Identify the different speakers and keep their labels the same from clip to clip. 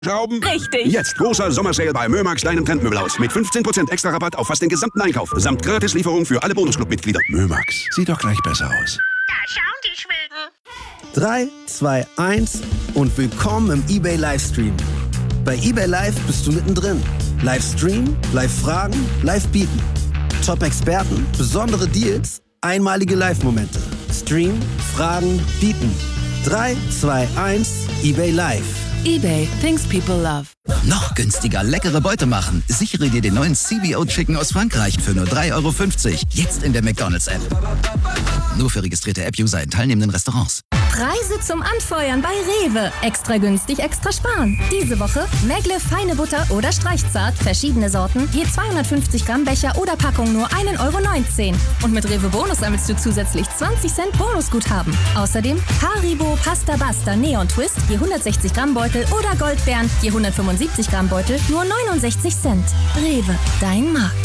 Speaker 1: Schrauben?
Speaker 2: Richtig.
Speaker 1: Jetzt großer Sommersale bei Mömax Deinem Trendmöbelhaus mit 15% extra Rabatt auf fast den gesamten Einkauf. Samt Gratislieferung für alle Bonusclub-Mitglieder. Mömax, sieht doch gleich besser aus.
Speaker 3: Da schauen die Schweden.
Speaker 4: 3, 2, 1 und willkommen im eBay Livestream. Bei eBay Live bist du mittendrin. Livestream, Live-Fragen, Live-Bieten. Top-Experten, besondere Deals, einmalige Live-Momente. Stream, Fragen, Bieten. 3, 2, 1, eBay Live.
Speaker 5: eBay, things people love.
Speaker 6: Noch günstiger leckere Beute machen. Sichere dir den neuen CBO Chicken aus Frankreich für nur 3,50 €. Jetzt in der McDonald's-App. Nur für registrierte App-User in teilnehmenden Restaurants.
Speaker 7: Preise zum Anfeuern bei Rewe. Extra günstig, extra sparen. Diese Woche Megle feine Butter oder Streichzart, verschiedene Sorten, je 250 Gramm Becher oder Packung nur 1,19 €. Und mit Rewe Bonus sammelst du zusätzlich 20 Cent Bonusguthaben. Außerdem Haribo Pasta Basta Neon Twist, je 160 Gramm Beutel oder Goldbeeren, je 175 Gramm Beutel, nur 69 Cent. Rewe, dein Markt.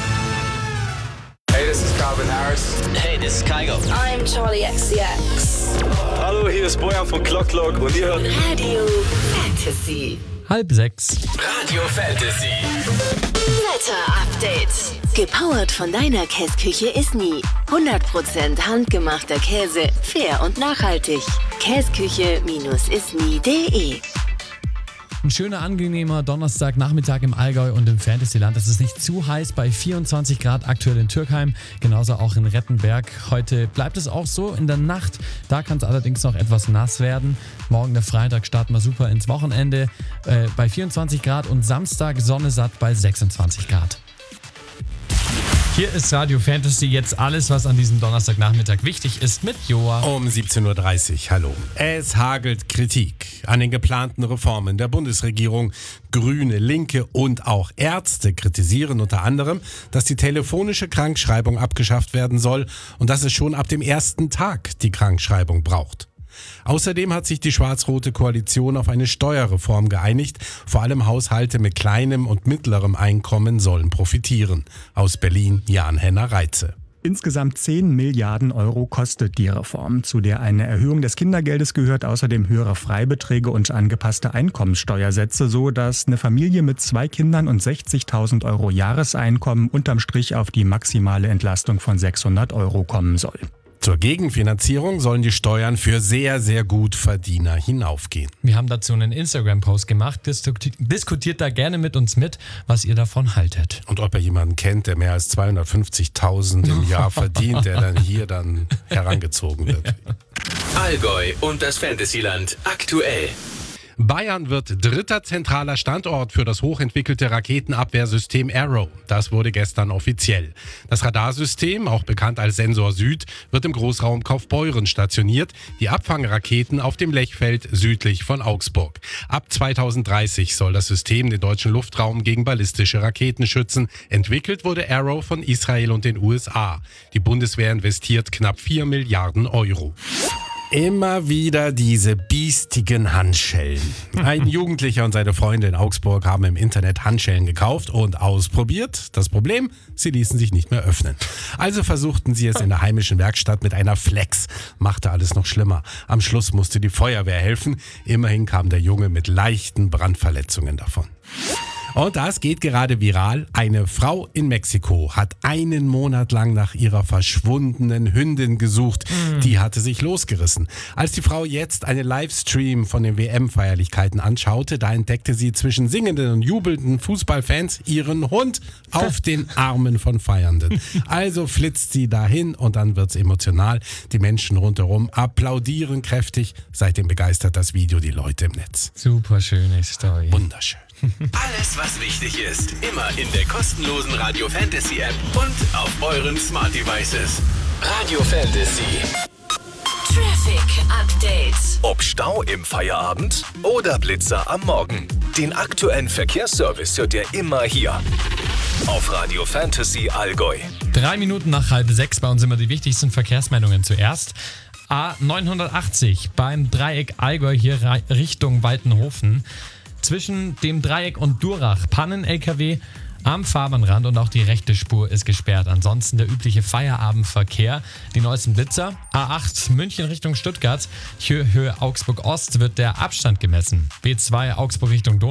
Speaker 8: Hey, this is Calvin Harris.
Speaker 9: Hey, this is Kygo.
Speaker 10: I'm Charlie XCX.
Speaker 8: Hallo, hier ist Bojan von Clock Clock und ihr hört
Speaker 10: Radio Fantasy.
Speaker 11: 5:30.
Speaker 9: Radio Fantasy.
Speaker 10: Wetter Update. Gepowert von deiner Käsküche Isny. 100% handgemachter Käse, fair und nachhaltig. Käsküche-isny.de.
Speaker 11: Ein schöner, angenehmer Donnerstagnachmittag im Allgäu und im Fantasyland. Es ist nicht zu heiß bei 24 Grad aktuell in Türkheim, genauso auch in Rettenberg. Heute bleibt es auch so in der Nacht. Da kann es allerdings noch etwas nass werden. Morgen, der Freitag, starten wir super ins Wochenende bei 24 Grad und Samstag Sonne satt bei 26 Grad. Hier ist Radio Fantasy, jetzt alles, was an diesem Donnerstagnachmittag wichtig ist, mit Joa.
Speaker 12: Um 17.30 Uhr, hallo. Es hagelt Kritik an den geplanten Reformen der Bundesregierung. Grüne, Linke und auch Ärzte kritisieren unter anderem, dass die telefonische Krankschreibung abgeschafft werden soll und dass es schon ab dem ersten Tag die Krankschreibung braucht. Außerdem hat sich die schwarz-rote Koalition auf eine Steuerreform geeinigt. Vor allem Haushalte mit kleinem und mittlerem Einkommen sollen profitieren. Aus Berlin, Jan-Henner Reitze.
Speaker 13: Insgesamt 10 Milliarden Euro kostet die Reform, zu der eine Erhöhung des Kindergeldes gehört, außerdem höhere Freibeträge und angepasste Einkommenssteuersätze, so dass eine Familie mit 2 Kindern und 60.000 Euro Jahreseinkommen unterm Strich auf die maximale Entlastung von 600 Euro kommen soll.
Speaker 12: Zur Gegenfinanzierung sollen die Steuern für sehr, sehr gut Verdiener hinaufgehen.
Speaker 11: Wir haben dazu einen Instagram-Post gemacht. Diskutiert da gerne mit uns mit, was ihr davon haltet.
Speaker 12: Und ob ihr jemanden kennt, der mehr als 250.000 im Jahr verdient, der dann hier herangezogen wird.
Speaker 9: Allgäu und das Fantasyland aktuell.
Speaker 12: Bayern wird dritter zentraler Standort für das hochentwickelte Raketenabwehrsystem Arrow. Das wurde gestern offiziell. Das Radarsystem, auch bekannt als Sensor Süd, wird im Großraum Kaufbeuren stationiert. Die Abfangraketen auf dem Lechfeld südlich von Augsburg. Ab 2030 soll das System den deutschen Luftraum gegen ballistische Raketen schützen. Entwickelt wurde Arrow von Israel und den USA. Die Bundeswehr investiert knapp 4 Milliarden Euro. Immer wieder diese biestigen Handschellen. Ein Jugendlicher und seine Freunde in Augsburg haben im Internet Handschellen gekauft und ausprobiert. Das Problem, sie ließen sich nicht mehr öffnen. Also versuchten sie es in der heimischen Werkstatt mit einer Flex. Machte alles noch schlimmer. Am Schluss musste die Feuerwehr helfen. Immerhin kam der Junge mit leichten Brandverletzungen davon. Und das geht gerade viral. Eine Frau in Mexiko hat einen Monat lang nach ihrer verschwundenen Hündin gesucht. Die hatte sich losgerissen. Als die Frau jetzt einen Livestream von den WM-Feierlichkeiten anschaute, da entdeckte sie zwischen singenden und jubelnden Fußballfans ihren Hund auf den Armen von Feiernden. Also flitzt sie dahin und dann wird's emotional. Die Menschen rundherum applaudieren kräftig. Seitdem begeistert das Video die Leute im Netz.
Speaker 11: Super schöne Story.
Speaker 12: Wunderschön.
Speaker 9: Alles, was wichtig ist, immer in der kostenlosen Radio Fantasy App und auf euren Smart Devices. Radio Fantasy.
Speaker 10: Traffic Update.
Speaker 9: Ob Stau im Feierabend oder Blitzer am Morgen. Den aktuellen Verkehrsservice hört ihr immer hier. Auf Radio Fantasy Allgäu.
Speaker 11: 3 Minuten nach 5:30 bei uns immer die wichtigsten Verkehrsmeldungen zuerst. A980 beim Dreieck Allgäu hier Richtung Waltenhofen. Zwischen dem Dreieck und Durach Pannen-LKW. am Fahrbahnrand und auch die rechte Spur ist gesperrt. Ansonsten der übliche Feierabendverkehr. Die neuesten Blitzer. A8 München Richtung Stuttgart. Höhe Augsburg Ost wird der Abstand gemessen. B2 Augsburg Richtung Donau.